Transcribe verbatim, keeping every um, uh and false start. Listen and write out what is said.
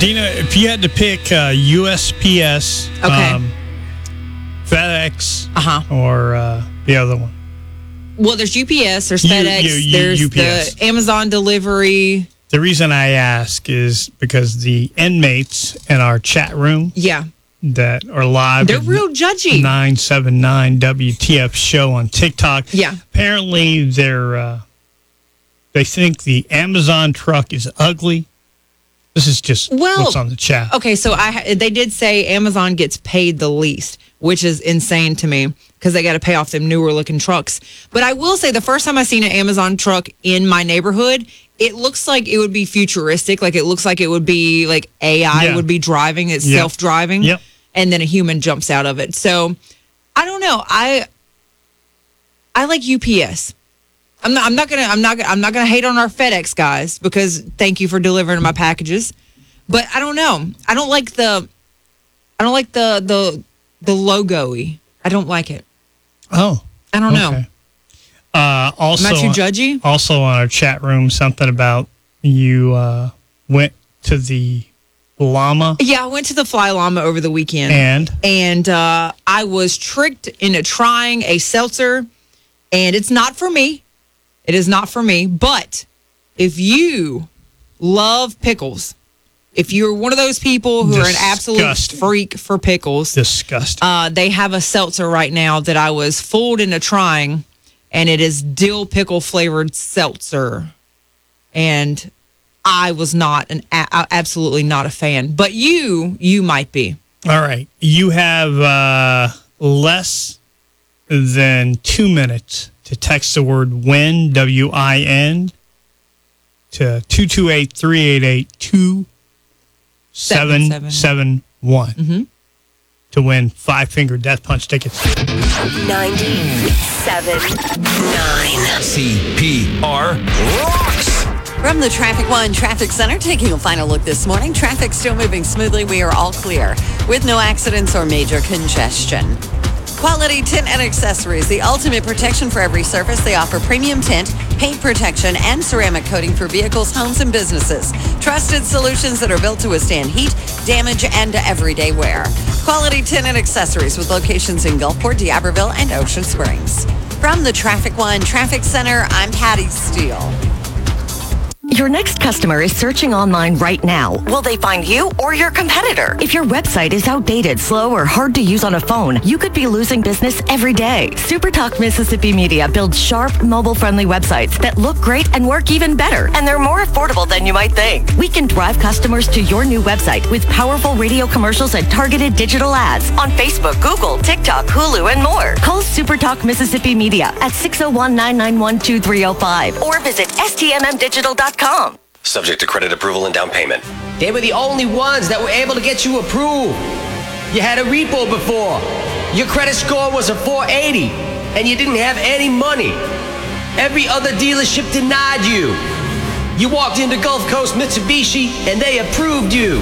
Dina, if you had to pick uh, U S P S, Okay. um, FedEx, Uh-huh. or uh, the other one. Well, there's U P S, there's U- FedEx, U- U- there's U P S. the Amazon delivery. The reason I ask is because the inmates in our chat room Yeah. that are live, They're at real judgy. nine seven nine W T F show on TikTok. Yeah. Apparently, they're uh, they think the Amazon truck is ugly. This is just Well, what's on the chat. Okay, so I they did say Amazon gets paid the least, which is insane to me because they got to pay off them newer looking trucks. But I will say the first time I seen an Amazon truck in my neighborhood, it looks like it would be futuristic. Like it looks like it would be like A I Yeah. would be driving. It's Yep. self-driving. Yep. And then a human jumps out of it. So I don't know. I I like U P S. I'm not. I'm not gonna. I'm not. I'm not gonna hate on our FedEx guys because thank you for delivering my packages. But I don't know. I don't like the. I don't like the the the logo-y. I don't like it. Oh, I don't know. okay. Uh, also, Am I too judgy? Also on our chat room, something about you uh, went to the llama Yeah, I went to the Fly Llama over the weekend, and and uh, I was tricked into trying a seltzer, and it's not for me. It is not for me. But if you love pickles, if you're one of those people who are an absolute Disgusting. freak for pickles, disgusting. uh, they have a seltzer right now that I was fooled into trying, and it is dill pickle flavored seltzer. And I was not an a- absolutely not a fan, but you you might be. All right. You have uh, less than two minutes to text the word WIN, W I N, to two two eight, three eight eight, two seven seven one Mm-hmm. to win five finger death punch tickets. ninety-seven point nine C P R rocks. From the Traffic One Traffic Center, taking a final look this morning. Traffic still moving smoothly. We are all clear with no accidents or major congestion. Quality Tint and Accessories, the ultimate protection for every surface. They offer premium tint, paint protection, and ceramic coating for vehicles, homes, and businesses. Trusted solutions that are built to withstand heat, damage, and everyday wear. Quality Tint and Accessories with locations in Gulfport, D'Iberville, and Ocean Springs. From the Traffic One Traffic Center, I'm Patty Steele. Your next customer is searching online right now. Will they find you or your competitor? If your website is outdated, slow, or hard to use on a phone, you could be losing business every day. SuperTalk Mississippi Media builds sharp, mobile-friendly websites that look great and work even better, and they're more affordable than you might think. We can drive customers to your new website with powerful radio commercials and targeted digital ads on Facebook, Google, TikTok, Hulu, and more. Call SuperTalk Mississippi Media at six oh one, nine nine one, two three oh five or visit S T M M digital dot com. Subject to credit approval and down payment. They were the only ones that were able to get you approved. You had a repo before. Your credit score was a four eighty, and you didn't have any money. Every other dealership denied you. You walked into Gulf Coast Mitsubishi, and they approved you.